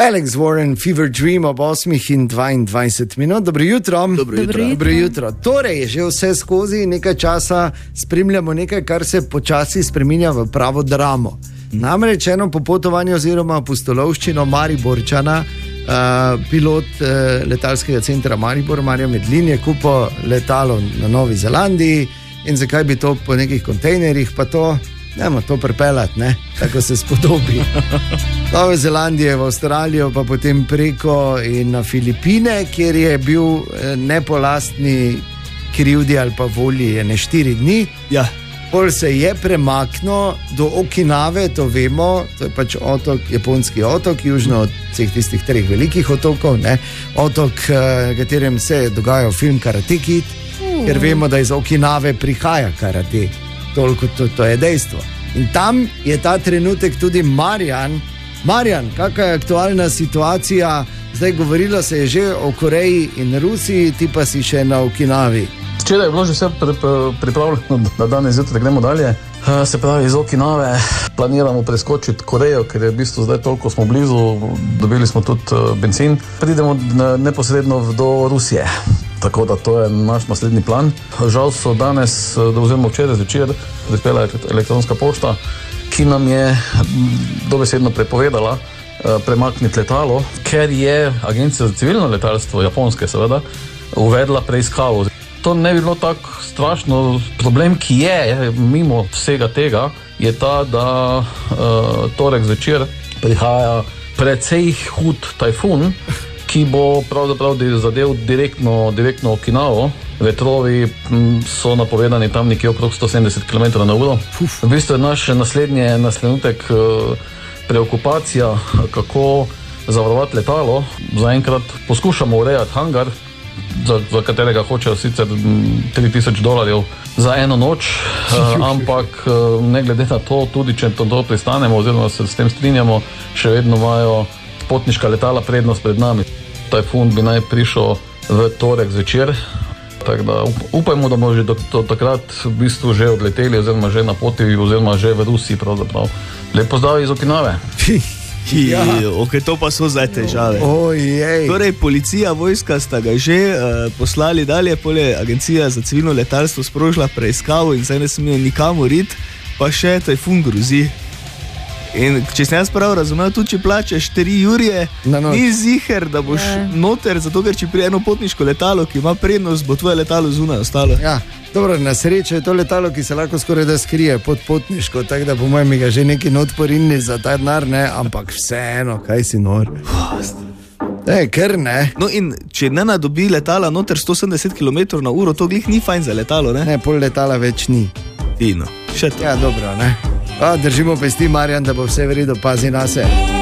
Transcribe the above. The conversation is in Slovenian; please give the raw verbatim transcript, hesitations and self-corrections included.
Alex Warren, Fever Dream ob osmih in dvaindvajset minut. Dobro jutro. Dobro jutro. Dobro jutro. Torej, že vse skozi nekaj časa spremljamo nekaj, kar se počasi spreminja v pravo dramo. Namreč eno popotovanje oziroma pustolovščino Mariborčana, uh, pilot uh, letalskega centra Maribor, Marjan Medlin, je kupil letalo na Novi Zelandiji in zakaj bi to po nekih kontejnerjih pa to, nemo to pripeljati, ne, tako se spodobi. Nove Zelandije v Avstralijo, pa potem preko in na Filipine, kjer je bil ne po lastni krivdi ali pa volji ene štiri dni. Ja. Pol se je premaknil do Okinave, to vemo, to je pač otok, japonski otok, južno od vseh tistih treh velikih otokov, ne? Otok, v katerem se dogaja film Karate Kid, mm. ker vemo, da iz Okinave prihaja karate. Toliko, to, to je dejstvo. In tam je ta trenutek tudi Marjan. Marjan, kakva je aktualna situacija? Zdaj govorilo se je že o Koreji in Rusiji, ti pa si še na Okinavi. Včeraj je bilo že vse pri, pri, pripravljeno, da danes zjutraj gremo dalje. Se pravi, iz Okinave planiramo preskočiti Korejo, ker je v bistvu zdaj toliko smo blizu, dobili smo tudi benzin. Pridemo neposredno do Rusije, tako da to je naš naslednji plan. Žal so danes, oziroma včeraj zvečer, prispela elektronska pošta, ki nam je dobesedno prepovedala premakniti letalo, ker je Agencija za civilno letalstvo, japonske seveda, uvedla preiskavo. To ne bi bilo tako strašno. Problem, ki je mimo vsega tega, je ta, da uh, torek zvečer prihaja precej hud tajfun, ki bo pravzaprav zadev direktno, direktno Okinavo. Vetrovi m, so napovedani tam nekje okrog sto sedemdeset kilometrov na uro. Uf. V bistvu je naš naslednje naslednutek uh, preokupacija, kako zavarovati letalo. Zaenkrat poskušamo urejati hangar, Za, za katerega hočejo sicer tri tisoč dolarjev za eno noč, uh, ampak uh, ne glede na to, tudi če to, to pristanemo oziroma se s tem strinjamo, še vedno imajo potniška letala prednost pred nami. Tajfun bi naj prišel v torek zvečer, tako da up, upajmo, da bomo že do, do takrat v bistvu že odleteli oziroma že na poti oziroma že v Rusiji pravzaprav. Lep pozdrav iz Okinave. Ja. Ok, to pa so zdaj težave. Ojej. Torej, policija, vojska sta ga že uh, poslali dalje, pole Agencija za civilno letalstvo sprožila preiskavo in zdaj ne smejo nikamor iti, pa še tajfun grozi. In če sem jaz prav razumel, tudi če plačeš tri jurje, ni ziher, da boš ja. noter, zato ker če prije eno potniško letalo, ki ima prednost, bo tvoje letalo zunaj ostalo. Ja, dobro, na srečo je to letalo, ki se lahko skoraj da skrije pod potniško, tako da po mojem mi ga že neki not porinili za ta denar, ne, ampak vseeno, kaj si nor. Ne, ker ne. No in če ne nadobi letala noter sto sedemdeset kilometrov na uro, to glih ni fajn za letalo, ne? Ne, pol letala več ni. Fino. Ja, dobro, ne. A, držimo pesti, Marjan, da bo vse v redu, pazi na se.